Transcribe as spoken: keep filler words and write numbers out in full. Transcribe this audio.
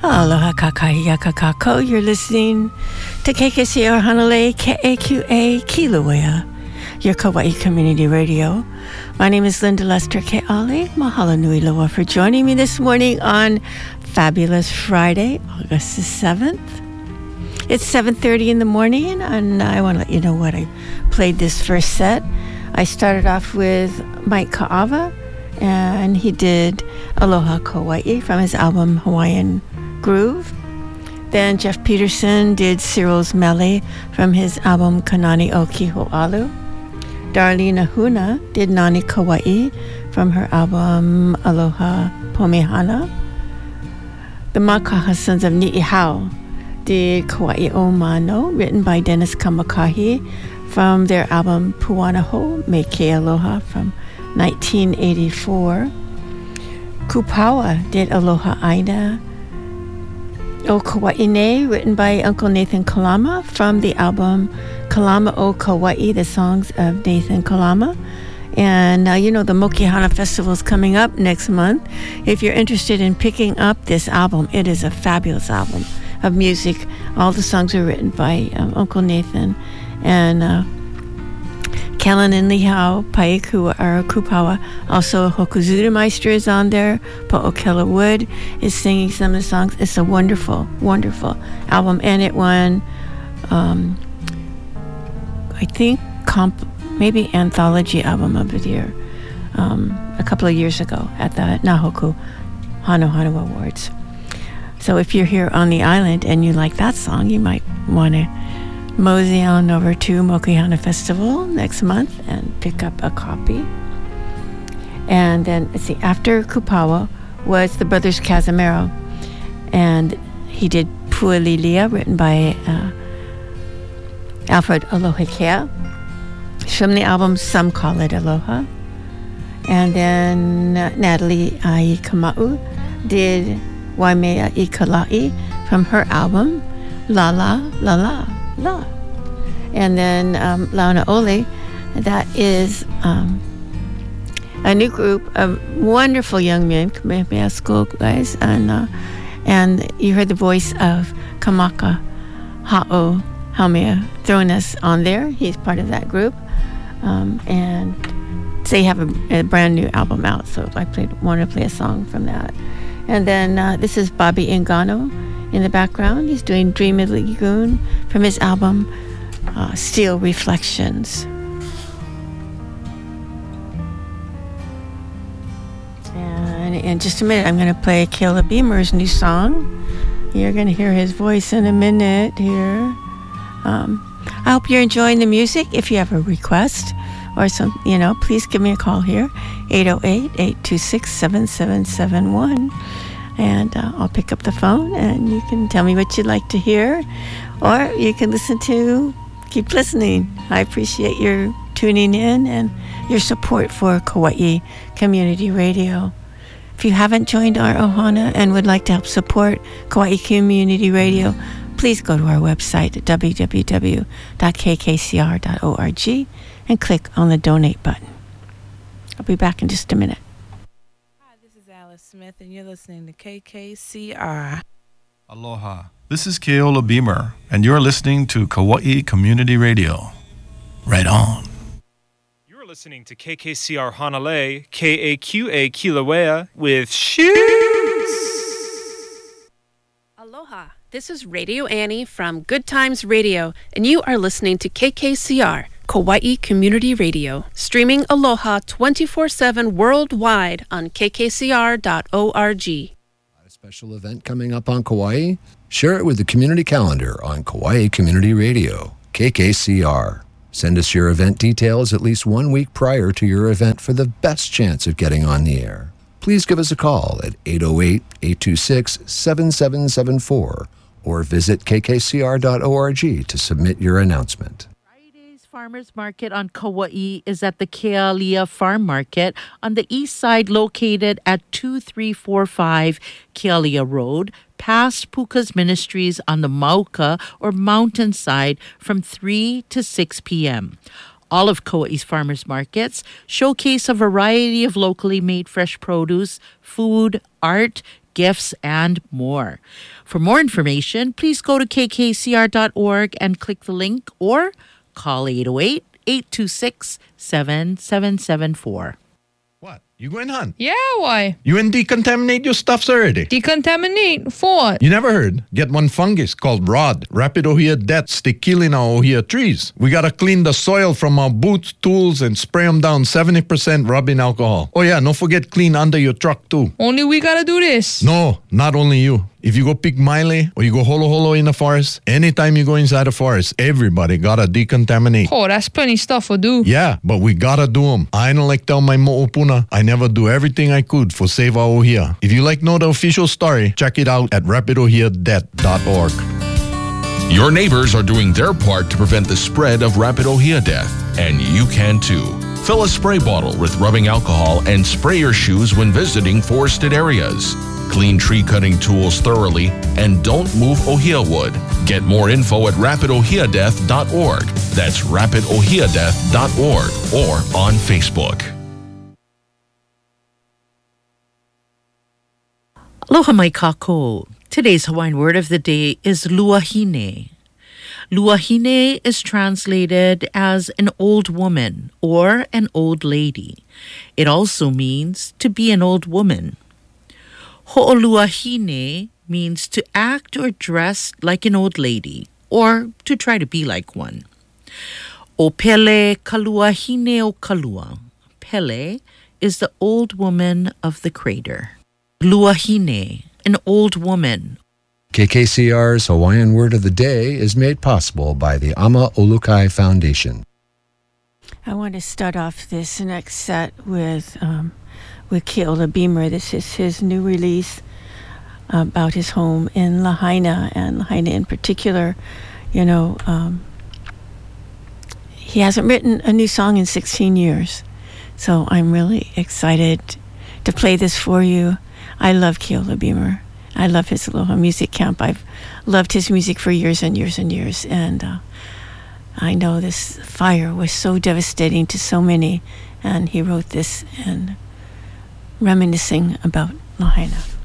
Aloha kakaiya kakako. You're listening to K K C R Honolulu, K A Q A Kilauea, your Kauai Community Radio. My name is Linda Lester Ke'ali. Mahalo nui loa for joining me this morning on fabulous Friday, August the seventh. It's seven thirty in the morning, and I want to let you know what I played this first set. I started off with Mike Ka'ava, and he did Aloha Kauai from his album Hawaiian Groove. Then Jeff Peterson did Cyril's Mele from his album Kanani o Kiho'alu. Darlene Ahuna did Nani Kauai from her album Aloha Pomehana. The Makaha Sons of Ni'ihau did Kauai o Mano, written by Dennis Kamakahi, from their album Puanaho, Me Ke Aloha from nineteen eighty-four. Kupawa did Aloha Aina o Kauai, written by Uncle Nathan Kalama from the album Kalama o Kauai, the songs of Nathan Kalama. And uh, you know, the Mokihana Festival is coming up next month. If you're interested in picking up this album, it is a fabulous album of music. All the songs are written by um, Uncle Nathan. And uh, Kellen and Lihau Paik, who are Kupawa. Also, Hokuzuru Meister is on there. Po'okela Wood is singing some of the songs. It's a wonderful, wonderful album. And it won, um, I think, comp, maybe Anthology Album of the Year um, a couple of years ago at the Nahoku Hano Hano Awards. So if you're here on the island and you like that song, you might want to mosey on over to Mokihana Festival next month and pick up a copy. And then, let's see, after Kupawa was the Brothers Casimiro, and he did Pualilia, written by uh, Alfred Alohikea, from the album Some Call It Aloha. And then uh, Natalie Ai Kamau did Waimea I Kalai from her album La La La La La. And then um, Launa Ole, that is um, a new group of wonderful young men, school guys, and uh, and you heard the voice of Kamaka Ha'o Haumea throwing us on there. He's part of that group, um, and they have a, a brand new album out. So I played wanted to play a song from that. And then uh, this is Bobby Ingano in the background. He's doing Dream of the Lagoon from his album uh, Steel Reflections. And in just a minute, I'm going to play Caleb Beamer's new song. You're going to hear his voice in a minute here. Um, I hope you're enjoying the music. If you have a request or some, you know, please give me a call here, eight oh eight, eight two six, seven seven seven one. And uh, I'll pick up the phone and you can tell me what you'd like to hear, or you can listen to, keep listening. I appreciate your tuning in and your support for Kauai Community Radio. If you haven't joined our Ohana and would like to help support Kauai Community Radio, please go to our website at w w w dot k k c r dot org and click on the donate button. I'll be back in just a minute. Smith, and you're listening to K K C R. Aloha. This is Keola Beamer, and you're listening to Kauai Community Radio. Right on. You're listening to K K C R Honolulu, K A Q A Kilauea with Shoes. Aloha. This is Radio Annie from Good Times Radio, and you are listening to K K C R, Kauai Community Radio, streaming Aloha twenty-four seven worldwide on k k c r dot org. A special event coming up on Kauai? Share it with the community calendar on Kauai Community Radio, K K C R. Send us your event details at least one week prior to your event for the best chance of getting on the air. Please give us a call at eight oh eight, eight two six, seven seven seven four or visit k k c r dot org to submit your announcement. Farmers Market on Kauai is at the Kealia Farm Market on the east side, located at two three four five Kealia Road, past Puka's Ministries on the Mauka or mountain side from three to six p.m. All of Kauai's farmers markets showcase a variety of locally made fresh produce, food, art, gifts, and more. For more information, please go to k k c r dot org and click the link or call eight oh eight, eight two six, seven seven seven four. What? You going hunt? Yeah, why? You and decontaminate your stuffs already? Decontaminate? For what? You never heard? Get one fungus called rod. Rapid ohia death stick killing our ohia trees. We gotta clean the soil from our boots, tools, and spray them down seventy percent rubbing alcohol. Oh yeah, don't forget clean under your truck too. Only we gotta do this. No, not only you. If you go pick Miley or you go holo holo in the forest, anytime you go inside the forest, everybody gotta decontaminate. Oh, that's plenty stuff to do. Yeah, but we gotta do them. I don't like tell my mo'opuna, I never do everything I could for save our ohia. If you like know the official story, check it out at rapid ohia death dot org. Your neighbors are doing their part to prevent the spread of rapid ohia death, and you can too. Fill a spray bottle with rubbing alcohol and spray your shoes when visiting forested areas. Clean tree cutting tools thoroughly and don't move ohia wood. Get more info at rapid ohia death dot org. That's rapid ohia death dot org or on Facebook. Aloha mai kako. Today's Hawaiian word of the day is luahine. Luahine is translated as an old woman or an old lady. It also means to be an old woman. Ho'oluahine means to act or dress like an old lady or to try to be like one. O Pele kaluahine o kalua. Pele is the old woman of the crater. Luahine, an old woman. K K C R's Hawaiian Word of the Day is made possible by the Ama Olukai Foundation. I want to start off this next set with um, with Keola Beamer. This is his new release about his home in Lahaina, and Lahaina in particular. You know, um, he hasn't written a new song in sixteen years, so I'm really excited to play this for you. I love Keola Beamer. I love his Aloha Music Camp. I've loved his music for years and years and years, and uh, I know this fire was so devastating to so many, and he wrote this and reminiscing about Lahaina.